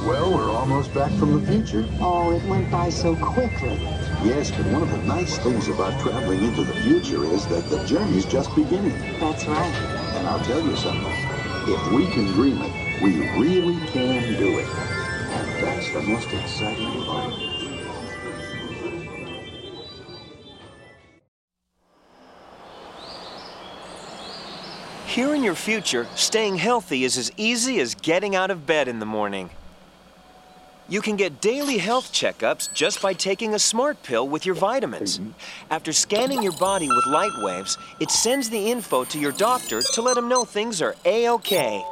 Well, we're almost back from the future. Oh, it went by so quickly. Yes, but one of the nice things about traveling into the future is that the journey's just beginning. That's right. And I'll tell you something. If we can dream it, we really can do it. And that's the most exciting part. Here in your future, staying healthy is as easy as getting out of bed in the morning. You can get daily health checkups just by taking a smart pill with your vitamins. After scanning your body with light waves, it sends the info to your doctor to let him know things are A-OK.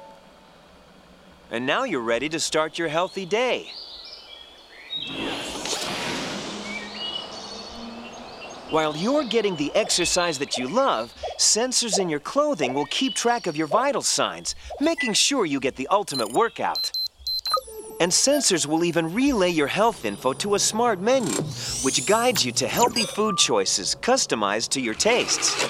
And now you're ready to start your healthy day. While you're getting the exercise that you love, sensors in your clothing will keep track of your vital signs, making sure you get the ultimate workout. And sensors will even relay your health info to a smart menu, which guides you to healthy food choices customized to your tastes.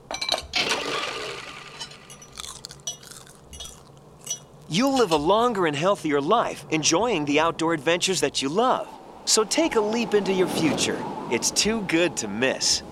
You'll live a longer and healthier life, enjoying the outdoor adventures that you love. So take a leap into your future. It's too good to miss.